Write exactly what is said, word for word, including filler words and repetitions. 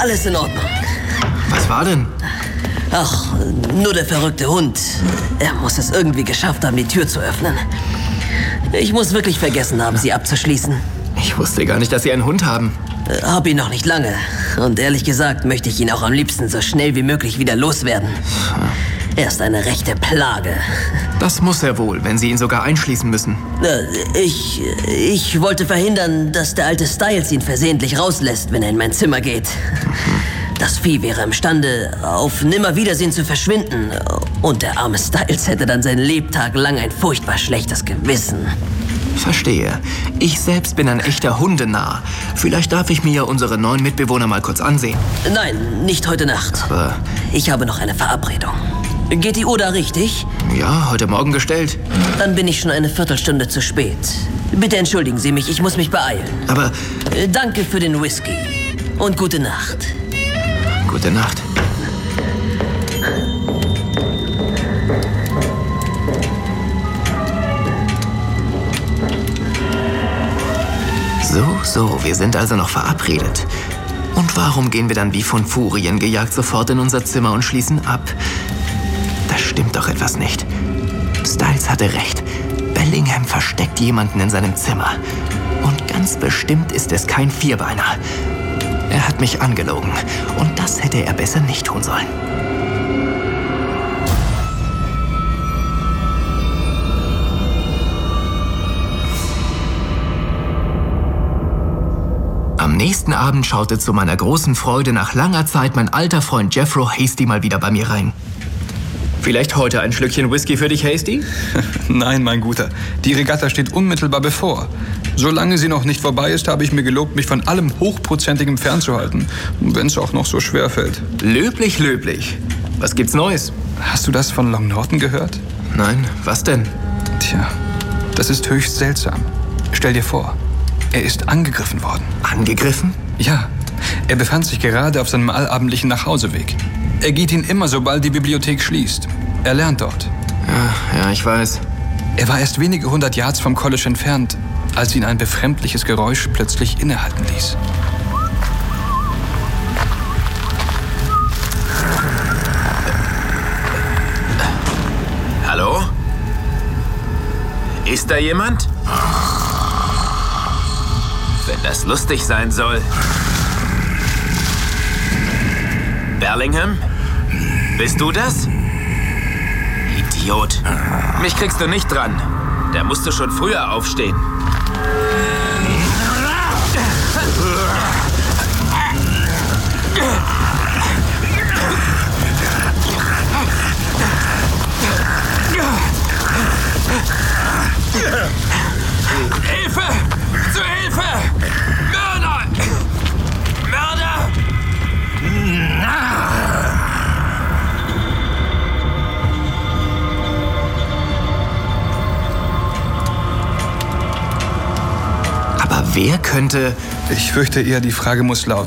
alles in Ordnung. Was war denn? Ach, nur der verrückte Hund. Er muss es irgendwie geschafft haben, die Tür zu öffnen. Ich muss wirklich vergessen haben, sie abzuschließen. Ich wusste gar nicht, dass Sie einen Hund haben. Äh, hab ihn noch nicht lange. Und ehrlich gesagt möchte ich ihn auch am liebsten so schnell wie möglich wieder loswerden. Er ist eine rechte Plage. Das muss er wohl, wenn Sie ihn sogar einschließen müssen. Äh, ich, ich wollte verhindern, dass der alte Styles ihn versehentlich rauslässt, wenn er in mein Zimmer geht. Das Vieh wäre imstande, auf Nimmerwiedersehen zu verschwinden. Und der arme Styles hätte dann sein Lebtag lang ein furchtbar schlechtes Gewissen. Verstehe. Ich selbst bin ein echter Hundenarr. Vielleicht darf ich mir unsere neuen Mitbewohner mal kurz ansehen. Nein, nicht heute Nacht. Aber ich habe noch eine Verabredung. Geht die Uhr da richtig? ja, heute Morgen gestellt. Dann bin ich schon eine Viertelstunde zu spät. Bitte entschuldigen Sie mich, ich muss mich beeilen. Aber Äh, Danke für den Whisky. Und gute Nacht. gute Nacht. So, so, wir sind also noch verabredet. Und warum gehen wir dann wie von Furien gejagt sofort in unser Zimmer und schließen ab? Da stimmt doch etwas nicht. Styles hatte recht. Bellingham versteckt jemanden in seinem Zimmer. Und ganz bestimmt ist es kein Vierbeiner. Er hat mich angelogen. Und das hätte er besser nicht tun sollen. Am nächsten Abend schaute zu meiner großen Freude nach langer Zeit mein alter Freund Jeffro Hasty mal wieder bei mir rein. Vielleicht heute ein Schlückchen Whisky für dich, Hasty? Nein, mein Guter. Die Regatta steht unmittelbar bevor. Solange sie noch nicht vorbei ist, habe ich mir gelobt, mich von allem Hochprozentigem fernzuhalten. Wenn es auch noch so schwer fällt. Löblich, löblich. Was gibt's Neues? Hast du das von Long Norton gehört? Nein, was denn? Tja, das ist höchst seltsam. Stell dir vor, er ist angegriffen worden. Angegriffen? Ja, er befand sich gerade auf seinem allabendlichen Nachhauseweg. Er geht ihn immer, sobald die Bibliothek schließt. Er lernt dort. Ja, ja, ich weiß. Er war erst wenige hundert Yards vom College entfernt, als ihn ein befremdliches Geräusch plötzlich innehalten ließ. Hallo? Ist da jemand? Wenn das lustig sein soll. Bellingham? Bist du das? Idiot. Mich kriegst du nicht dran. Da musst du schon früher aufstehen. Hilfe! Zu Hilfe! Mörder! Mörder! Aber wer könnte... Ich fürchte eher, die Frage muss lauten.